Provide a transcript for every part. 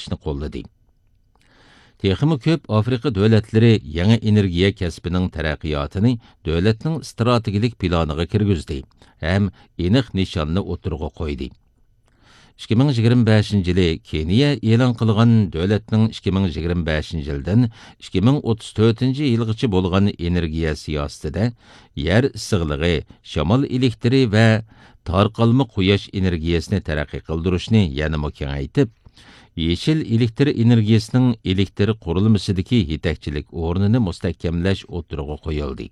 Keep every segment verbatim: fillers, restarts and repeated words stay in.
yaratishni qo'lladi. Texmi ko'p Afrika davlatlari yangi energiya kasbining taraqqiyotini davlatning strategik planiga kirgizdi ham aniq nishonni o'tirg'a qo'ydi. ikki ming yigirma beshinchi yili Keniya e'lon qilgan davlatning ikki ming yigirma beshinchi yildan ikki ming o'ttiz to'rtinchi yilgacha bo'lgan energiya siyosatida yer issiqligi, shamol elektri va tarqalma quyosh energiyasini taraqqiy qildirishni yana kengaytib, yeşil elektr energiyasining elektr qurilmasidagi yetakchilik o'rnini mustahkamlash o'tirg'a qo'yildi.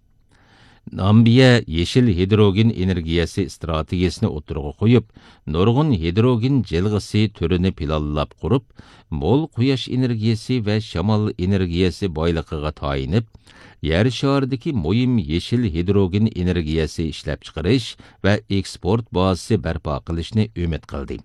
Nambiya yeşil hidrogen energiyasi strategiyasini o'tirg'a qo'yib, nurg'un hidrogen jilg'isi turini planlab qurib, mo'l quyosh energiyasi va shamol energiyasi boyligiga tayinib, yer sharidagi muhim yeşil hidrogen energiyasi ishlab chiqarish va eksport bazasi barpo qilishni umid qildi.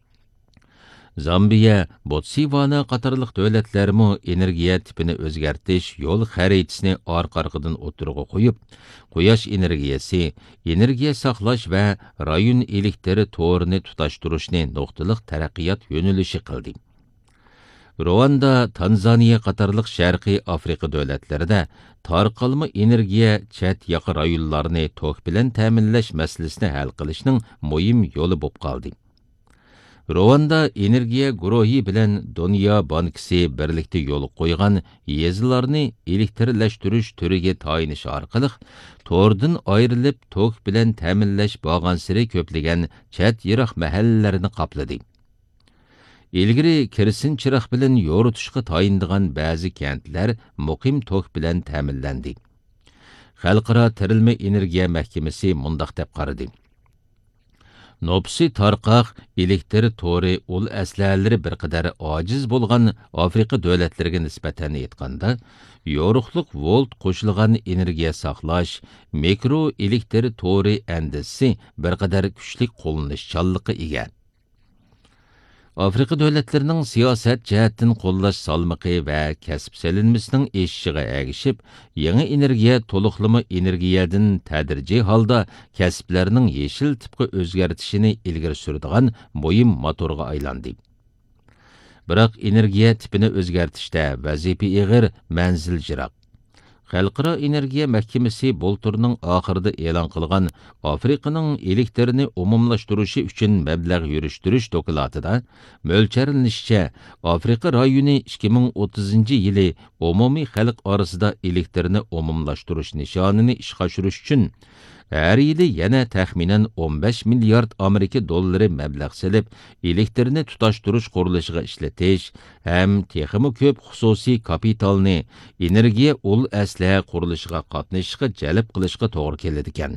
Zambiya, Botswana qatorliq davlatlarmi energiya tipini o'zgartirish yo'l xaritasini orqa-orqadan o'tirg'a qo'yib, quyosh energiyasi, energiya saqlash va rayon elektri to'rini tutashtirishni nuqtaliq taraqqiyot yo'nalishi qildi. Ruanda, Tanzaniya qatorliq Sharqiy Afrika davlatlarida tarqalma energiya chat yaqin rayonlarni tok bilan ta'minlash masalasini hal qilishning muhim yo'li bo'lib qoldi. Ruanda energiya guruhi bilan Dunyo bankisi birlikda yo'l qo'ygan yezilarni elektrlashtirish turiga tayinish orqali to'rdan ayrilib tok bilan ta'minlash bag'ansiri ko'plagan chat yiroq mahallalarni qopladi. Ilgari kirsin chiroq bilan yo'ritishga tayindigan ba'zi kentlar muqim tok bilan ta'minlandi. Xalqaro tirilma energiya mahkamasi mundaq deb qaradi. Nopsi tarqaq elektr to'ri ul aslahalari bir qadar ojiz bo'lgan Afrika davlatlariga nisbatan aytganda, yo'riqliq volt qo'shilgan energiya saqlash, mikro elektr to'ri andisi bir qadar kuchli qo'llanishchanlikqa ega. Afrika davlatlarining siyosat jihatdan qo'llash salmaqi va kasb selinmasining eshishiga ergishib, yangi energiya to'liqlama energiyadan tadrijiy holda kasblarning yeşil tipga o'zgartishini ilgari suradigan muhim motorga aylandi. Biroq energiya tipini o'zgartishda vazifa ig'ir, manzil jiroq. Xalqaro energiya mahkamasi bulturning oxirida e'lon qilgan Afrikaning elektrini umumlashtirishi uchun mablag' yurishtirish dokladida mo'ljallanishcha Afrika rayoni ikki ming o'ttizinchi yili umumiy xalq orasida elektrini umumlashtirish nishonini ishga oshirish uchun har yili yana taxminan o'n besh milliard Amerika dollari mablag' selib, elektrni tutashtirish qurilishiga ishlatish ham texmi ko'p xususiy kapitalni energiya ul aslaha qurilishiga qatnashishga jalb qilishga to'g'ri keladi ekan.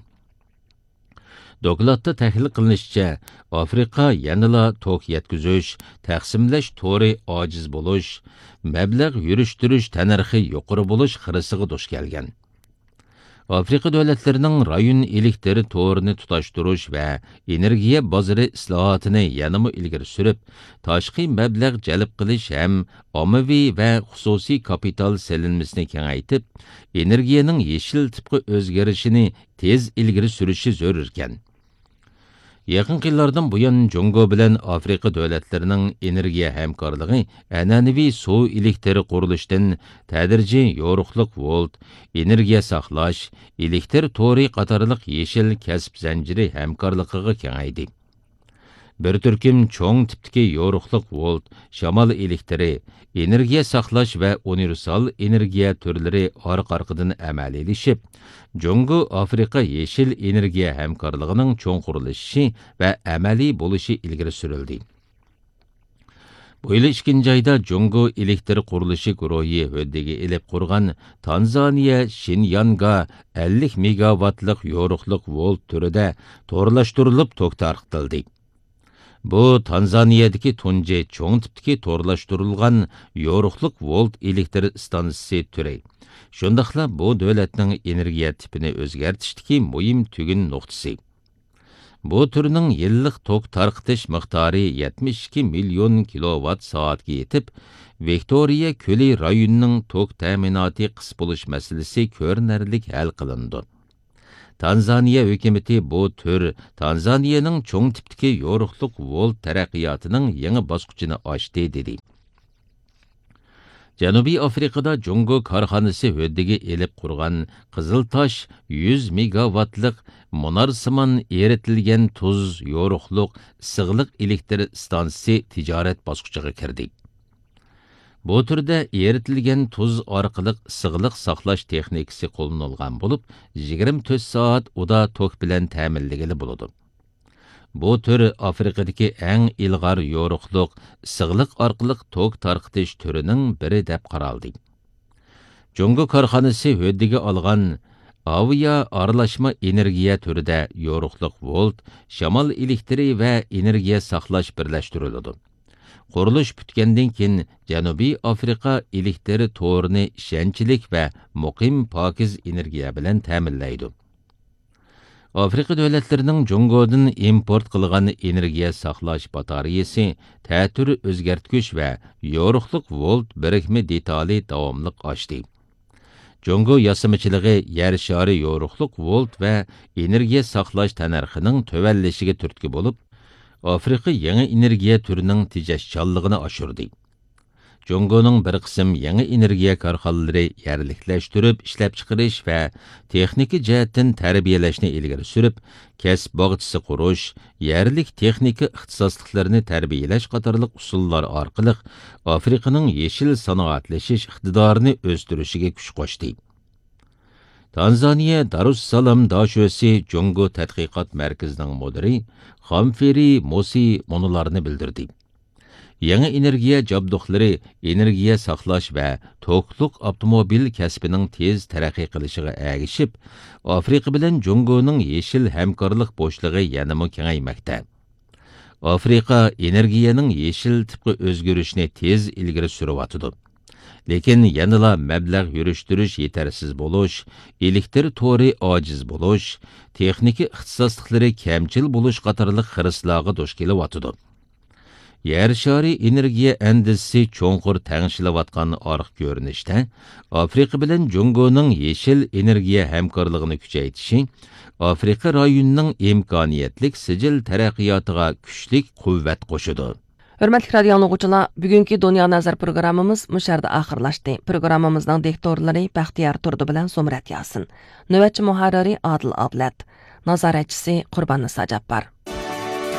Dokladda tahlil qilinishicha, Afrika yanada tok yetkazish, taqsimlash to'ri ojiz bo'lish, mablag' yurishtirish tanarxi yuqori bo'lish xirisiga duch kelgan. Afrika davlatlarining rayon elektri to'rini tutashtirish va energiya bozori islohotini yanada ilgari surib, tashqi mablag' jalb qilish ham ommaviy va xususiy kapital selinmasini kengaytib, energiyaning yeşil tipga o'zgarishini tez ilgari surishi zarur ekan. Yaqin yillardan buyon Jungo bilan Afrika davlatlarining energiya hamkorligi an'anaviy suv elektri qurilishidan tadrijiy yo'riqliq volt, energiya saqlash, elektr to'ri qatorliq yeşil kasb zanjiri hamkorligiga kengaydi. Bir turkum cho'ng tipdagi yo'riqliq volt, shamol elektri, energiya saqlash va universal energiya turlari orqa-orqadan amaliyleşib, Jungo Afrika yeşil energiya hamkorligining cho'ng qurilishi va amaliy bo'lishi ilgari surildi. Bu yil ikkinchi ayda Jungo elektr qurilishi guruhi hoddiga elib qurgan Tanzaniya Shinyanga ellik megawattlik yo'riqliq volt turida to'rlashtirilib tok tarqitildi. Bu Tanzaniyadagi tunji cho'ng tipdagi to'rlashtirilgan yo'riqliq volt elektr stansiyasi turi. Shundaqla bu davlatning energiya tipini o'zgartishdagi muhim tugun nuqtasi. Bu turning yillik tok tarqitish miqdori yetmish ikki million kilowatt soatga yetib, Victoria ko'li rayonining tok ta'minoti qis bo'lish masalasi ko'rinarli hal qilindi. Tanzaniya hökuməti bu tür Tanzaniyaның çoğ tipdəki yoruqluq volt tərəqqiyatının yeni basqıçını açdı dedi. Janubiy Afrikada Jungo karxanası höddəgi elib qurğan Qızıltaş yüz megawattlik monarsimon eritilgan tuz, yoruqluq, issiqlik elektr stansiyasi tijorat bosqichiga kirdi. Bu turda eritilgan tuz orqali issiqlik saqlash texnikasi qo'llanilgan bo'lib, yigirma to'rt soat uda tok bilan ta'minlagili bo'ladi. Bu tür Afrikadagi eng ilg'or yoruqliq, issiqlik orqali tok tarqitish turining biri deb qaraldi. Jungo korxonasi höddiga olgan Aviya aralashma energiya turida yoruqliq volt, shamol elektri va energiya saqlash birlashtiriladi. Qurilish bitgandan keyin Janubiy Afrika elektr to'rini ishonchlik va muqim pokiz energiya bilan ta'minlaydi. Afrika davlatlarining Jungodan import qilgan energiya saqlash batareyasi, ta'tir o'zgartgich va yoruqliq volt birikma detali davomli oshdi. Jungo yasamachiligi yer shari yoruqliq volt va energiya saqlash tanarxining tövəlləşiga turtki bo'lib, Afrika yangi energiya turining tejashchanligini oshirdi. Jungoning bir qism yangi energiya korxonalari yerliklashtirib, ishlab chiqarish va texnika jihatdan tarbiyalashni ilgari surib, kasb bog'chisi qurish, yerlik texnika ixtisosliklarini tarbiyalash qatorliq usullar orqali Afrikaning yeshil sanoatlashish iqtidorini o'stirishiga kuch qo'shdi. Tanzaniya Darussalam dashosi Jungo tadqiqot markazining mudiri Xamferi Mosi monolarni bildirdi. Yangi energiya jabduqlari energiya saqlash va to'qliq avtomobil kasbining tez taraqqiy qilishiga ergishib, Afrika bilan Jungoning yeshil hamkorlik bo'shlig'i yanada kengaymoqda. Afrika energiyaning yeshil tipga o'zgarishini tez ilgari suryapti. Lekin yanada mablag' yurishtirish yetarsiz bo'lish, elektr to'ri ojiz bo'lish, texnika ixtisosliklari kamchil bo'lish qatorliq xiroslarga duch kelyapti. Yer shari energiya endisi cho'nqur tangshilayotgan orq ko'rinishda Afrika bilan Jungoning yeshil energiya hamkorligini kuchaytirishi Afrika rayonining imkoniyatlik sijil taraqqiyotiga kuchlik quvvat qo'shadi. Hörmətli radio dinləyicilər, bugünkü Dünya Nazar proqramımız müşərdə axırlaşdı. Proqramımızın diktorları Bəxtiyar Turdu bilan Somrat Yasin, növbətçi müharriri Adil Ablat, nazaretçisi Qurban Nisa Cabbar.